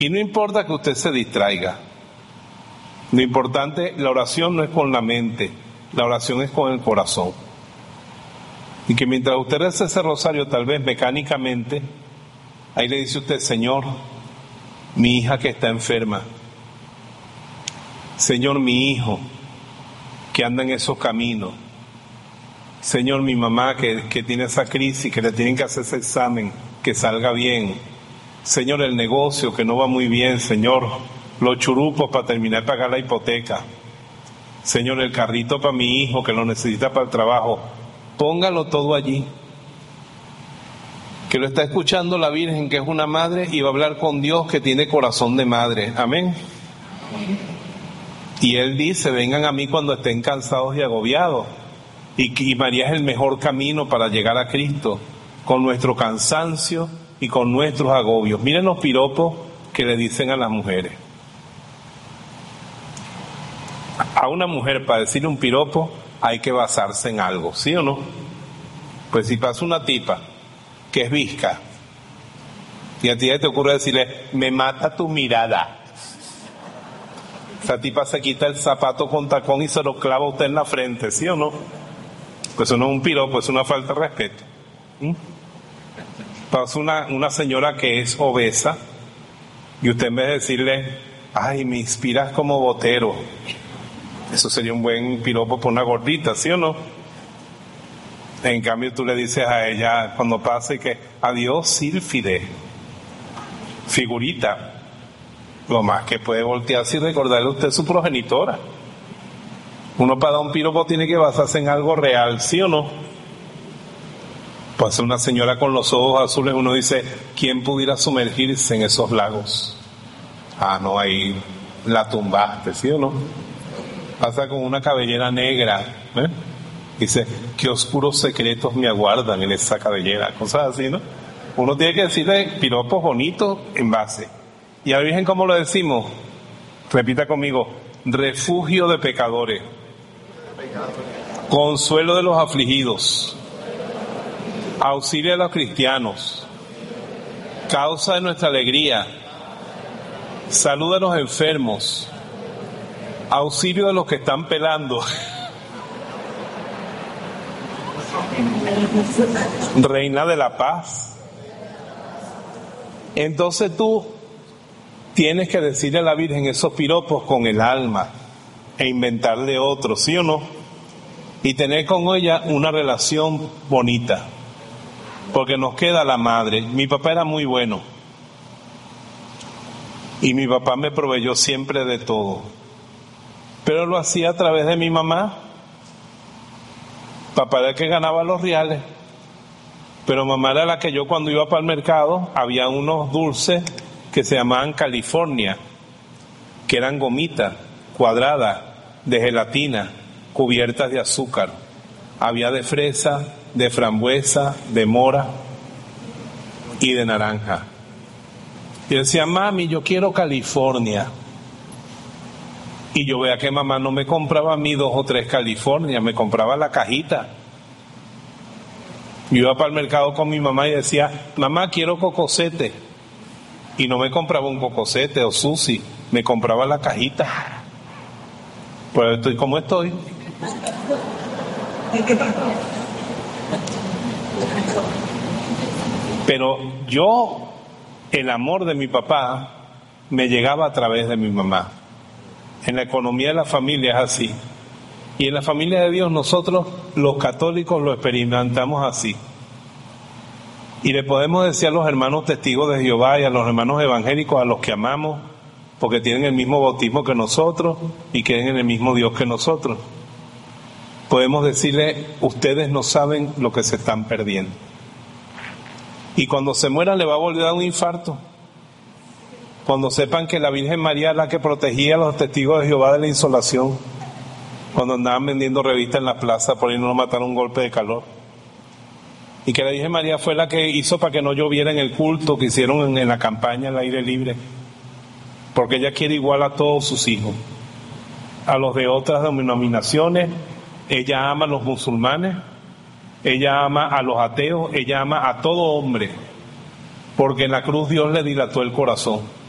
Y no importa que usted se distraiga. Lo importante, la oración no es con la mente, la oración es con el corazón. Y que mientras usted reza ese rosario, tal vez mecánicamente, ahí le dice usted: Señor, mi hija que está enferma. Señor, mi hijo que anda en esos caminos. Señor, mi mamá que tiene esa crisis, que le tienen que hacer ese examen, que salga bien. Señor, el negocio que no va muy bien. Señor, los churupos para terminar de pagar la hipoteca. Señor, el carrito para mi hijo que lo necesita para el trabajo. Póngalo todo allí. Que lo está escuchando la Virgen, que es una madre, y va a hablar con Dios, que tiene corazón de madre. Amén. Y Él dice: vengan a mí cuando estén cansados y agobiados. Y María es el mejor camino para llegar a Cristo, con nuestro cansancio y con nuestros agobios. Miren los piropos que le dicen a las mujeres. A una mujer, para decirle un piropo, hay que basarse en algo, ¿sí o no? Pues si pasa una tipa que es visca y a ti te ocurre decirle: me mata tu mirada, esa tipa se quita el zapato con tacón y se lo clava a usted en la frente, ¿sí o no? Pues eso no es un piropo, es una falta de respeto. Pasa una señora que es obesa y usted, en vez de decirle: ay, me inspiras como Botero, eso sería un buen piropo por una gordita, ¿sí o no? En cambio tú le dices a ella cuando pase que: adiós, sílfide, figurita. Lo más que puede voltearse y recordarle a usted su progenitora. Uno, para dar un piropo, tiene que basarse en algo real, ¿sí o no? Pues una señora con los ojos azules, uno dice: ¿quién pudiera sumergirse en esos lagos? Ah, no, ahí la tumbaste, ¿sí o no? Pasa con una cabellera negra, ¿eh? Dice: qué oscuros secretos me aguardan en esa cabellera, cosas así, ¿no? Uno tiene que decirle piropos bonitos en base. ¿Y a la Virgen cómo lo decimos? Repita conmigo: refugio de pecadores, consuelo de los afligidos, auxilio de los cristianos, causa de nuestra alegría, salud de los enfermos, auxilio de los que están pelando, reina de la paz. Entonces tú tienes que decirle a la Virgen esos piropos con el alma e inventarle otros, ¿sí o no? Y tener con ella una relación bonita, porque nos queda la madre. Mi papá era muy bueno y mi papá me proveyó siempre de todo, pero lo hacía a través de mi mamá. Papá era el que ganaba los reales, pero mamá era la que, yo cuando iba para el mercado, había unos dulces que se llamaban California, que eran gomitas cuadradas de gelatina cubiertas de azúcar. Había de fresa, de frambuesa, de mora y de naranja. Y decía: mami, yo quiero California. Y yo veía que mamá no me compraba a mí 2 o 3 California, me compraba la cajita. Yo iba para el mercado con mi mamá y decía: mamá, quiero cocosete. Y no me compraba un cocosete o sushi, me compraba la cajita. Pues estoy como estoy. Pero yo, el amor de mi papá me llegaba a través de mi mamá. En la economía de la familia es así. Y en la familia de Dios nosotros, los católicos, lo experimentamos así. Y le podemos decir a los hermanos testigos de Jehová y a los hermanos evangélicos, a los que amamos, porque tienen el mismo bautismo que nosotros y creen en el mismo Dios que nosotros, podemos decirle: ustedes no saben lo que se están perdiendo. Y cuando se mueran le va a volver a dar un infarto. Cuando sepan que la Virgen María es la que protegía a los testigos de Jehová de la insolación, cuando andaban vendiendo revistas en la plaza por ahí no nos mataron un golpe de calor. Y que la Virgen María fue la que hizo para que no lloviera en el culto que hicieron en la campaña al aire libre, porque ella quiere igual a todos sus hijos, a los de otras denominaciones. Ella ama a los musulmanes, ella ama a los ateos, ella ama a todo hombre, porque en la cruz Dios le dilató el corazón.